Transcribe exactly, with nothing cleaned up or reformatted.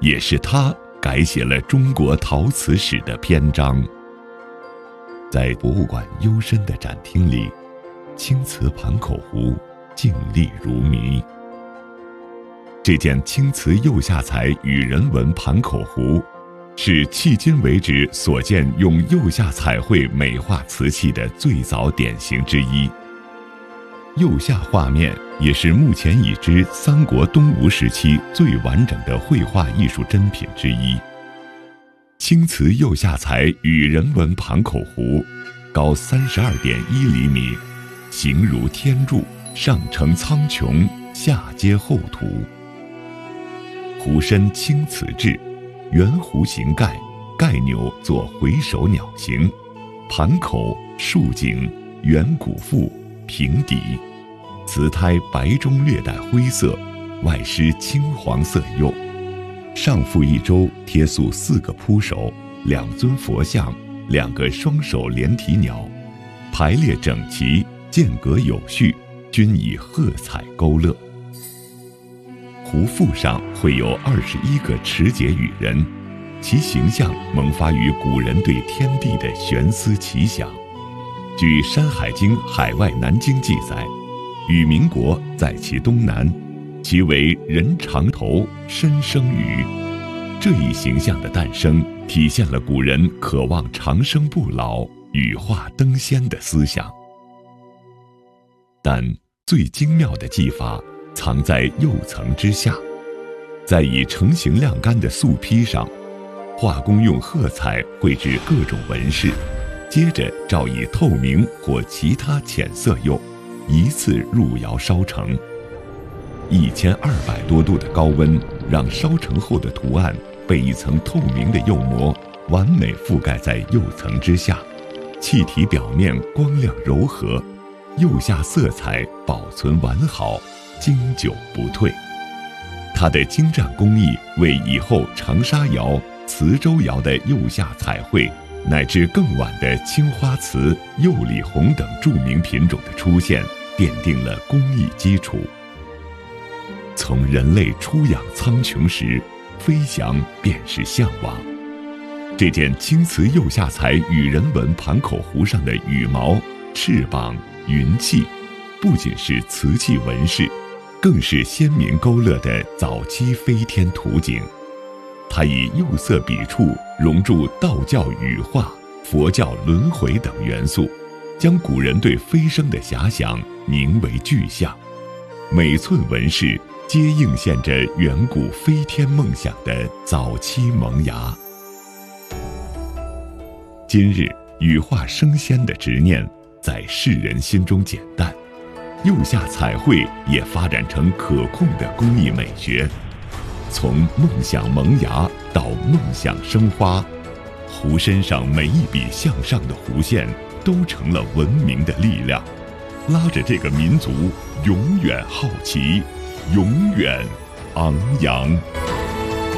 也是他改写了中国陶瓷史的篇章。在博物馆幽深的展厅里，青瓷盘口壶静立如谜。这件青瓷釉下彩羽人纹盘口壶，是迄今为止所见用釉下彩绘美化瓷器的最早典型之一。釉下画面也是目前已知三国东吴时期最完整的绘画艺术珍品之一。青瓷釉下彩羽人纹盘口壶，高三十二点一厘米，形如天柱，上承苍穹，下接厚涂。壶身青瓷制，圆弧形盖，盖钮作回首鸟形，盘口竖颈，圆鼓腹，平底，瓷胎白中略带灰色，外施青黄色釉，上覆一周贴塑四个铺首，两尊佛像，两个双手连体鸟，排列整齐，间隔有序，均以褐彩勾勒。壶腹上绘有二十一个持节羽人，其形象萌发于古人对天地的悬思奇想。据《山海经·海外南经》记载，羽民国在其东南，其为人长头，身生羽。这一形象的诞生，体现了古人渴望长生不老、羽化登仙的思想。但最精妙的技法藏在釉层之下，在已成型晾干的素坯上，画工用褐彩绘制各种纹饰，接着照以透明或其他浅色釉，一次入窑烧成。一千二百多度的高温，让烧成后的图案被一层透明的釉膜完美覆盖在釉层之下，气体表面光亮柔和，釉下色彩保存完好，经久不退。它的精湛工艺为以后长沙窑、磁州窑的釉下彩绘，乃至更晚的青花瓷、釉里红等著名品种的出现，奠定了工艺基础。从人类出养苍穹时，飞翔便是向往。这件青瓷釉下彩羽人纹盘口壶上的羽毛、翅膀、云气，不仅是瓷器纹饰，更是先民勾勒的早期飞天图景。它以釉色笔触融入道教羽化、佛教轮回等元素，将古人对飞升的遐想凝为具象，每寸纹饰皆映现着远古飞天梦想的早期萌芽。今日羽化升仙的执念在世人心中减淡，釉下彩绘也发展成可控的工艺美学。从梦想萌芽到梦想生花，壶身上每一笔向上的弧线都成了文明的力量，拉着这个民族永远好奇，永远昂扬。